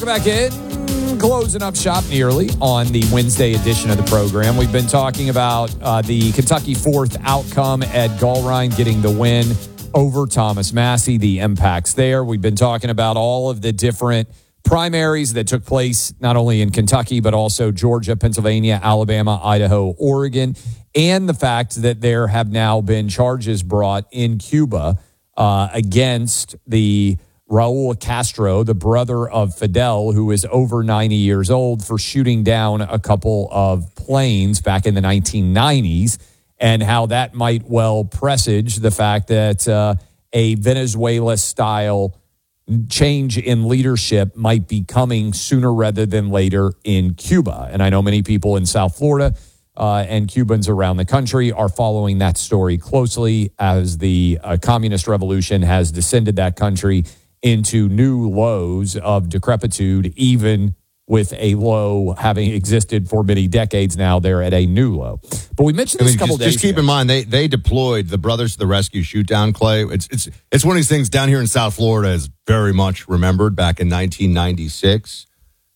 Welcome back in. Closing up shop nearly on the Wednesday edition of the program. We've been talking about the Kentucky fourth outcome, Ed Gallrein getting the win over Thomas Massey, the impacts there. We've been talking about all of the different primaries that took place not only in Kentucky, but also Georgia, Pennsylvania, Alabama, Idaho, Oregon, and the fact that there have now been charges brought in Cuba against the Raul Castro, the brother of Fidel, who is over 90 years old, for shooting down a couple of planes back in the 1990s, and how that might well presage the fact that a Venezuela-style change in leadership might be coming sooner rather than later in Cuba. And I know many people in South Florida and Cubans around the country are following that story closely as the communist revolution has descended that country into new lows of decrepitude, even with a low having existed for many decades now. They're at a new low. But we mentioned this a couple days ago. Just keep in mind, they deployed the Brothers to the Rescue shoot down, Clay. It's one of these things down here in South Florida is very much remembered back in 1996.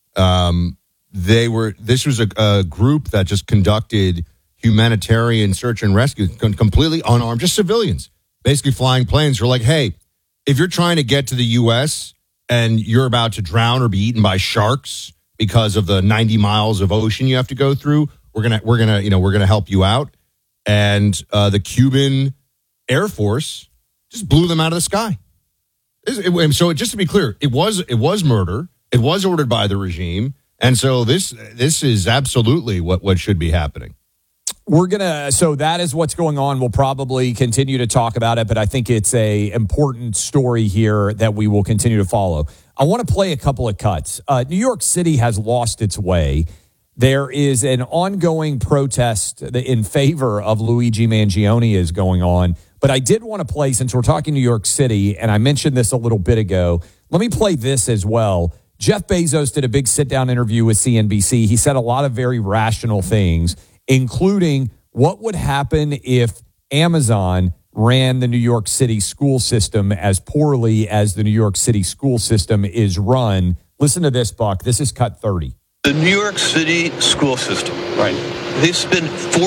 This was a group that just conducted humanitarian search and rescue, completely unarmed, just civilians, basically flying planes. You're like, hey, if you're trying to get to the U.S. and you're about to drown or be eaten by sharks because of the 90 miles of ocean you have to go through, we're gonna help you out. And the Cuban Air Force just blew them out of the sky. So just to be clear, it was murder. It was ordered by the regime, and so this is absolutely what should be happening. So that is what's going on. We'll probably continue to talk about it, but I think it's a important story here that we will continue to follow. I want to play a couple of cuts. New York City has lost its way. There is an ongoing protest in favor of Luigi Mangione is going on, but I did want to play, since we're talking New York City, and I mentioned this a little bit ago, let me play this as well. Jeff Bezos did a big sit-down interview with CNBC. He said a lot of very rational things, including what would happen if Amazon ran the New York City school system as poorly as the New York City school system is run. Listen to this, Buck. This is cut 30. The New York City school system, right? They spend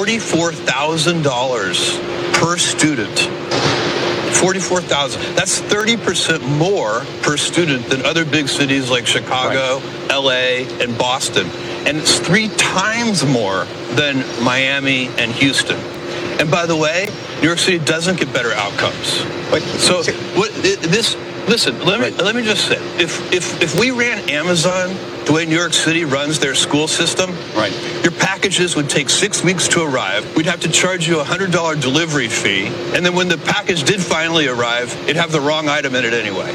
$44,000 per student. $44,000. That's 30% more per student than other big cities like Chicago, right, LA, and Boston. And it's 3 times more than Miami and Houston. And by the way, New York City doesn't get better outcomes. Listen, let me just say, if we ran Amazon the way New York City runs their school system, right, your packages would take 6 weeks to arrive. We'd have to charge you a $100 delivery fee. And then when the package did finally arrive, it'd have the wrong item in it anyway.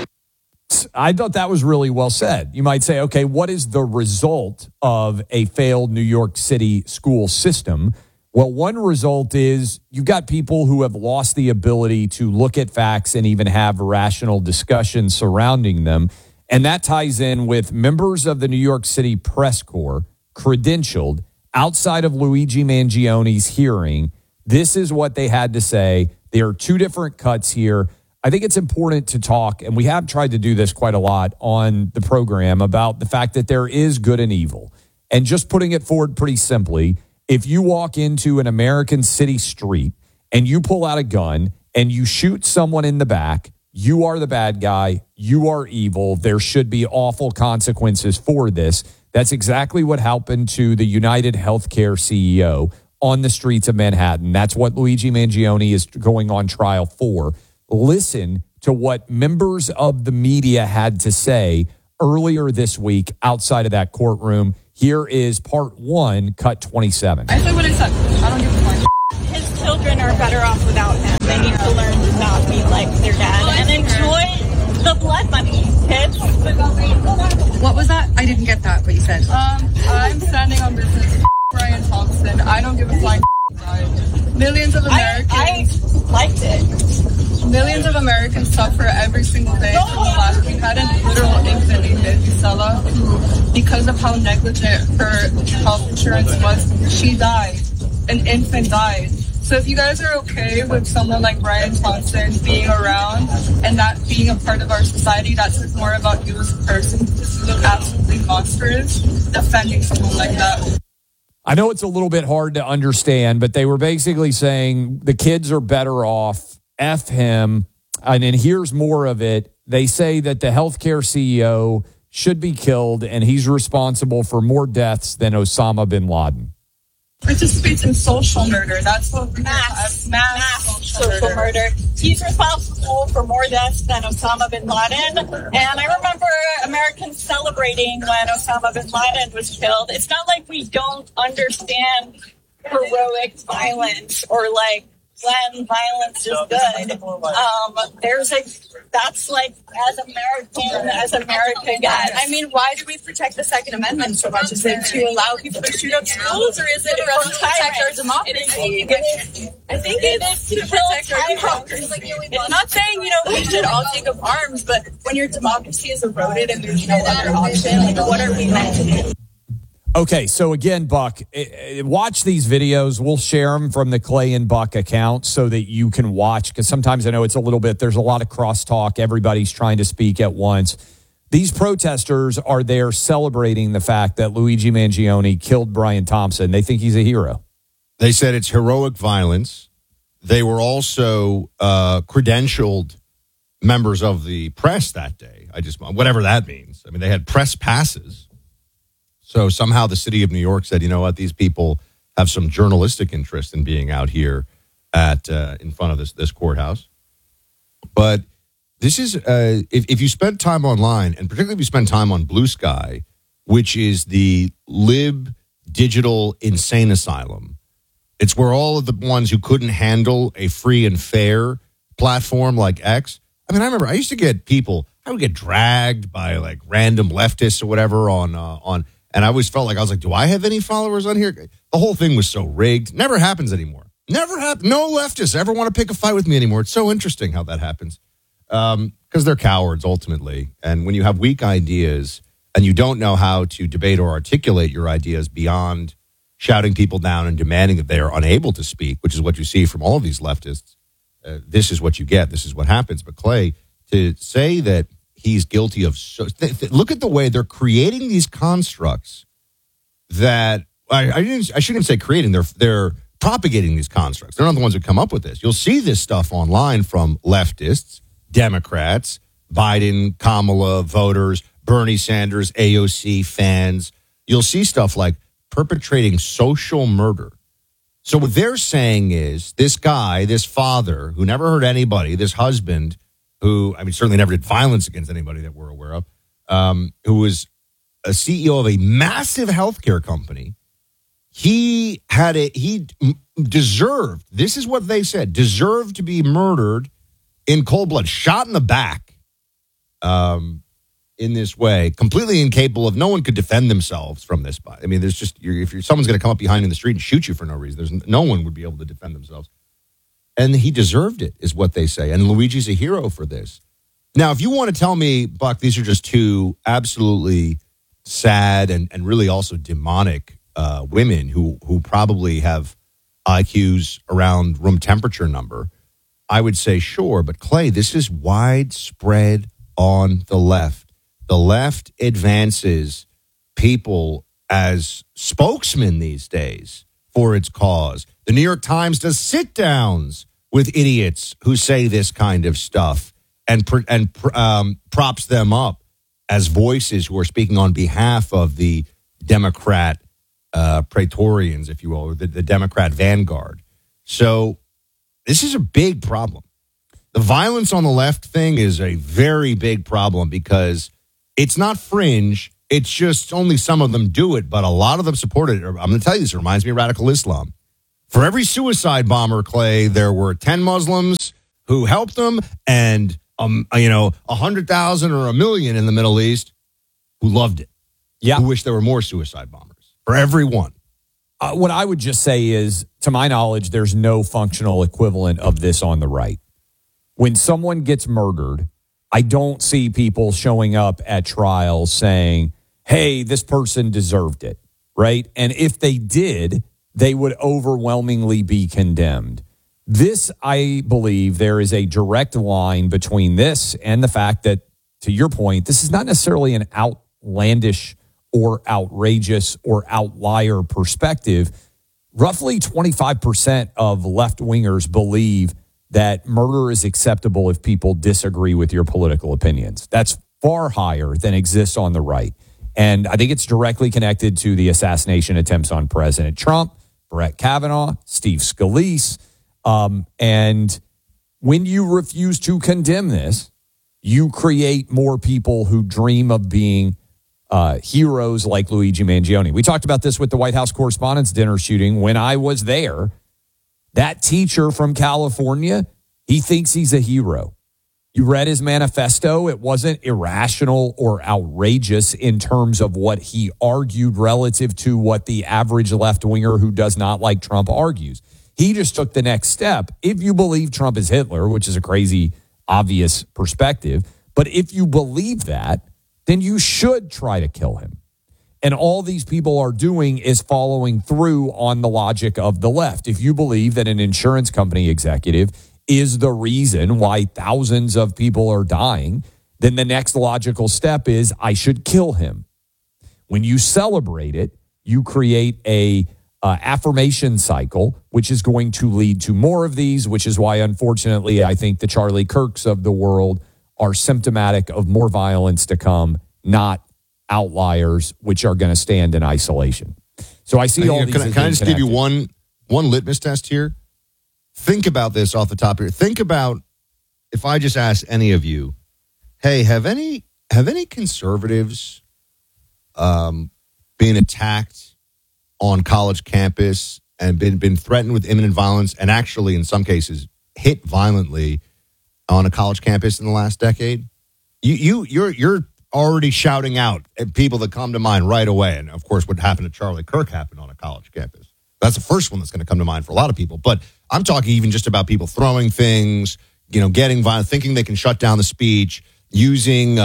I thought that was really well said. You might say, okay, what is the result of a failed New York City school system? Well, one result is you've got people who have lost the ability to look at facts and even have rational discussion surrounding them. And that ties in with members of the New York City press corps, credentialed outside of Luigi Mangione's hearing. This is what they had to say. There are 2 different cuts here. I think it's important to talk, and we have tried to do this quite a lot on the program, about the fact that there is good and evil. And just putting it forward pretty simply, if you walk into an American city street and you pull out a gun and you shoot someone in the back, you are the bad guy. You are evil. There should be awful consequences for this. That's exactly what happened to the United Healthcare CEO on the streets of Manhattan. That's what Luigi Mangione is going on trial for. Listen to what members of the media had to say earlier this week outside of that courtroom. Here is part 1, cut 27. I said what I said. I don't give a fuck. His children are better off without him. They need to learn to not be like their dad and enjoy the blood money, kids. What was that? I didn't get that, what you said. I'm standing on business. Brian Thompson. I don't give a flying. Millions of Americans. I liked it. Millions of Americans suffer every single day from the lack. We had a literal infant named Gisela who, because of how negligent her health insurance was, she died. An infant died. So if you guys are okay with someone like Brian Thompson being around and that being a part of our society, that says more about you as a person, because you look absolutely absolutely monstrous defending someone like that. I know it's a little bit hard to understand, but they were basically saying the kids are better off, F him. And then here's more of it. They say that the healthcare CEO should be killed and he's responsible for more deaths than Osama bin Laden. Participates in social murder. That's what mass social murder. He's responsible for more deaths than Osama bin Laden. And I remember Americans celebrating when Osama bin Laden was killed. It's not like we don't understand heroic violence or like when violence is good. That's like as America gets. I mean, why do we protect the Second Amendment so much? Is it to allow people to shoot up schools, or is it to protect our democracy? I think it is to protect our democracy. It's not saying, we should all take up arms, but when your democracy is eroded and there's no other option, like, what are we meant to do? Okay, so again, Buck, watch these videos. We'll share them from the Clay and Buck account so that you can watch, because sometimes I know it's a little bit, there's a lot of crosstalk. Everybody's trying to speak at once. These protesters are there celebrating the fact that Luigi Mangione killed Brian Thompson. They think he's a hero. They said it's heroic violence. They were also credentialed members of the press that day. Whatever that means. I mean, they had press passes. So somehow the city of New York said, you know what, these people have some journalistic interest in being out here in front of this courthouse. But this is, if you spend time online, and particularly if you spend time on Blue Sky, which is the lib digital insane asylum, it's where all of the ones who couldn't handle a free and fair platform like X. I mean, I remember I used to get I would get dragged by like random leftists or whatever on. And I always felt like, do I have any followers on here? The whole thing was so rigged. Never happens anymore. Never happens. No leftists ever want to pick a fight with me anymore. It's so interesting how that happens. Because they're cowards, ultimately. And when you have weak ideas and you don't know how to debate or articulate your ideas beyond shouting people down and demanding that they are unable to speak, which is what you see from all of these leftists, this is what you get. This is what happens. But Clay, to say that he's guilty of look at the way they're creating these constructs that I shouldn't say creating. They're propagating these constructs. They're not the ones who come up with this. You'll see this stuff online from leftists, Democrats, Biden, Kamala voters, Bernie Sanders, AOC fans. You'll see stuff like perpetrating social murder. So what they're saying is this guy, this father who never hurt anybody, this husband who, certainly never did violence against anybody that we're aware of, who was a CEO of a massive healthcare company. He deserved, this is what they said, deserved to be murdered in cold blood, shot in the back in this way, completely incapable of, no one could defend themselves from this. There's just, if someone's going to come up behind you in the street and shoot you for no reason, no one would be able to defend themselves. And he deserved it, is what they say. And Luigi's a hero for this. Now, if you want to tell me, Buck, these are just two absolutely sad and really also demonic women who probably have IQs around room temperature number, I would say sure. But Clay, this is widespread on the left. The left advances people as spokesmen these days for its cause. The New York Times does sit-downs with idiots who say this kind of stuff and props them up as voices who are speaking on behalf of the Democrat praetorians, if you will, or the Democrat vanguard. So this is a big problem. The violence on the left thing is a very big problem because it's not fringe. It's just only some of them do it, but a lot of them support it. I'm going to tell you this, it reminds me of radical Islam. For every suicide bomber, Clay, there were 10 Muslims who helped them and, 100,000 or 1 million in the Middle East who loved it. Yeah. Who wish there were more suicide bombers. For every one. What I would just say is, to my knowledge, there's no functional equivalent of this on the right. When someone gets murdered, I don't see people showing up at trials saying, hey, this person deserved it, right? And if they did, they would overwhelmingly be condemned. This, I believe, there is a direct line between this and the fact that, to your point, this is not necessarily an outlandish or outrageous or outlier perspective, roughly 25% of left-wingers believe that murder is acceptable if people disagree with your political opinions. That's far higher than exists on the right. And I think it's directly connected to the assassination attempts on President Trump, Brett Kavanaugh, Steve Scalise. And when you refuse to condemn this, you create more people who dream of being heroes like Luigi Mangione. We talked about this with the White House Correspondents' Dinner shooting when I was there. That teacher from California, he thinks he's a hero. You read his manifesto. It wasn't irrational or outrageous in terms of what he argued relative to what the average left-winger who does not like Trump argues. He just took the next step. If you believe Trump is Hitler, which is a crazy, obvious perspective, but if you believe that, then you should try to kill him. And all these people are doing is following through on the logic of the left. If you believe that an insurance company executive is the reason why thousands of people are dying, then the next logical step is I should kill him. When you celebrate it, you create a affirmation cycle, which is going to lead to more of these, which is why, unfortunately, I think the Charlie Kirks of the world are symptomatic of more violence to come, not outliers, which are going to stand in isolation. So I see all these. Can I just give you one litmus test here? Think about this off the top here. Think about if I just ask any of you, hey, have any conservatives been attacked on college campus and been threatened with imminent violence and actually in some cases hit violently on a college campus in the last decade? You're already shouting out at people that come to mind right away. And of course, what happened to Charlie Kirk happened on a college campus. That's the first one that's going to come to mind for a lot of people. But I'm talking even just about people throwing things, getting violent, thinking they can shut down the speech, using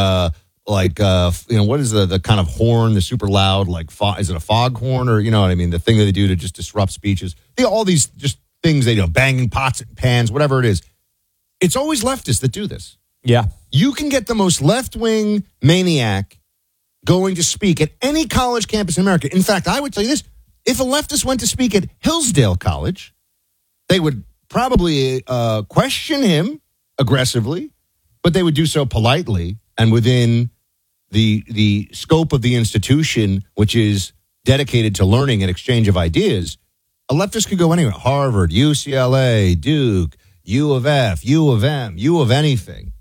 what is the kind of horn, the super loud, is it a foghorn or, you know what I mean? The thing that they do to just disrupt speeches. All these just things they do, banging pots and pans, whatever it is. It's always leftists that do this. Yeah. You can get the most left-wing maniac going to speak at any college campus in America. In fact, I would tell you this. If a leftist went to speak at Hillsdale College, they would probably question him aggressively, but they would do so politely and within the scope of the institution, which is dedicated to learning and exchange of ideas. A leftist could go anywhere. Harvard, UCLA, Duke, U of F, U of M, U of anything.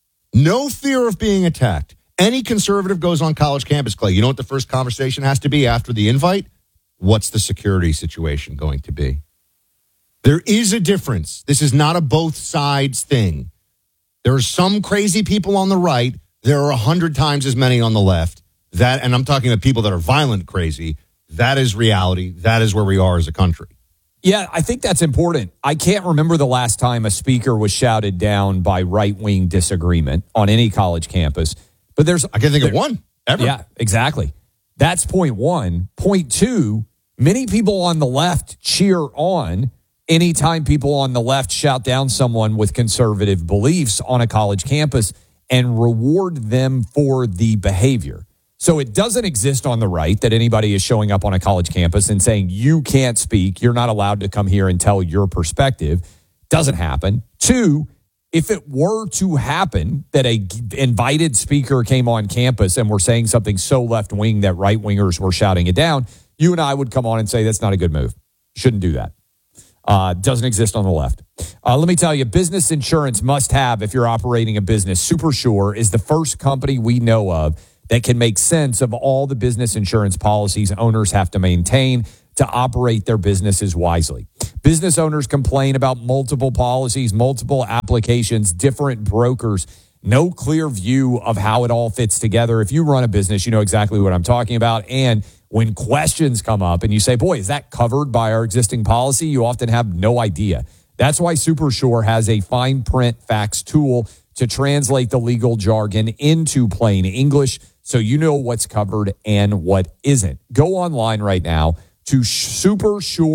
No fear of being attacked. Any conservative goes on college campus, Clay. You know what the first conversation has to be after the invite? What's the security situation going to be? There is a difference. This is not a both sides thing. There are some crazy people on the right. There are 100 times as many on the left. And I'm talking about people that are violent crazy. That is reality. That is where we are as a country. Yeah, I think that's important. I can't remember the last time a speaker was shouted down by right-wing disagreement on any college campus. But I can't think of one ever. Yeah, exactly. That's point one. Point two, many people on the left cheer on anytime people on the left shout down someone with conservative beliefs on a college campus and reward them for the behavior. So it doesn't exist on the right that anybody is showing up on a college campus and saying, you can't speak, you're not allowed to come here and tell your perspective. Doesn't happen. Two, if it were to happen that a invited speaker came on campus and were saying something so left-wing that right-wingers were shouting it down, you and I would come on and say, that's not a good move. Shouldn't do that. Doesn't exist on the left. Let me tell you, business insurance must have if you're operating a business. SuperSure is the first company we know of that can make sense of all the business insurance policies owners have to maintain to operate their businesses wisely. Business owners complain about multiple policies, multiple applications, different brokers, no clear view of how it all fits together. If you run a business, you know exactly what I'm talking about. And when questions come up and you say, boy, is that covered by our existing policy? You often have no idea. That's why SuperSure has a fine print facts tool to translate the legal jargon into plain English so you know what's covered and what isn't. Go online right now to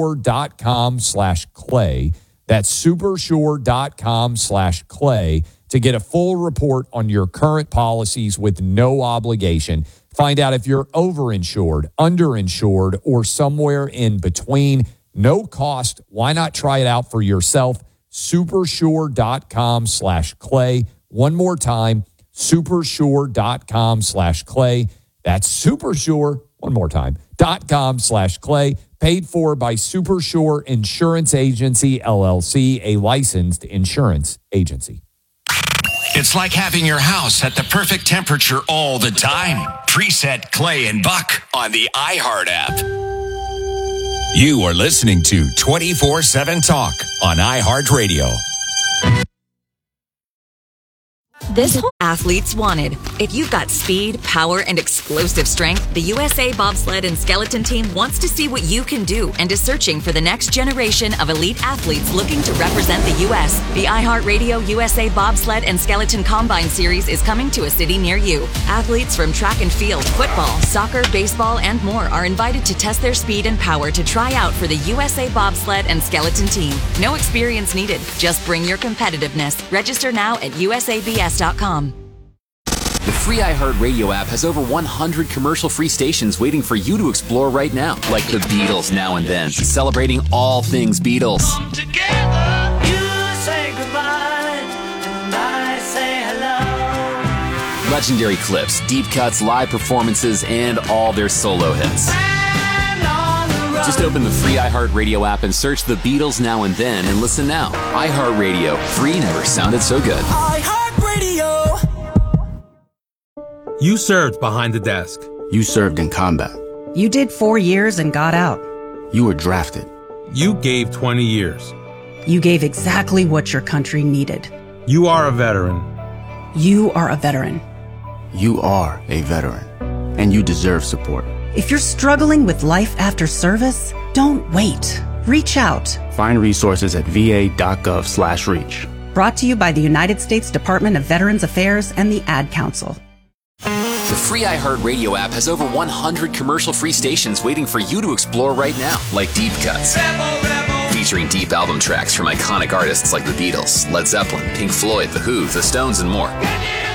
supersure.com/Clay. That's supersure.com/Clay to get a full report on your current policies with no obligation. Find out if you're overinsured, underinsured, or somewhere in between. No cost. Why not try it out for yourself? Supersure.com/Clay. One more time, supersure.com/Clay. That's Supersure, one more time, .com/Clay. Paid for by Supersure Insurance Agency, LLC, a licensed insurance agency. It's like having your house at the perfect temperature all the time. Preset Clay and Buck on the iHeart app. You are listening to 24/7 Talk on iHeartRadio. This whole athletes wanted. If you've got speed, power, and explosive strength, the USA Bobsled and Skeleton Team wants to see what you can do and is searching for the next generation of elite athletes looking to represent the U.S. The iHeartRadio USA Bobsled and Skeleton Combine Series is coming to a city near you. Athletes from track and field, football, soccer, baseball, and more are invited to test their speed and power to try out for the USA Bobsled and Skeleton Team. No experience needed. Just bring your competitiveness. Register now at usabs.com. The free iHeartRadio app has over 100 commercial-free stations waiting for you to explore right now, like the Beatles Now and Then, celebrating all things Beatles. Come together, you say goodbye, and I say hello. Legendary clips, deep cuts, live performances, and all their solo hits. Just open the free iHeartRadio app and search the Beatles Now and Then and listen now. iHeartRadio, free never sounded so good. iHeartRadio. You served behind the desk. You served in combat. You did 4 years and got out. You were drafted. You gave 20 years. You gave exactly what your country needed. You are a veteran. You are a veteran. You are a veteran. And you deserve support. If you're struggling with life after service, don't wait. Reach out. Find resources at va.gov/reach. Brought to you by the United States Department of Veterans Affairs and the Ad Council. The free iHeartRadio app has over 100 commercial-free stations waiting for you to explore right now, like Deep Cuts. Featuring deep album tracks from iconic artists like the Beatles, Led Zeppelin, Pink Floyd, The Who, The Stones, and more.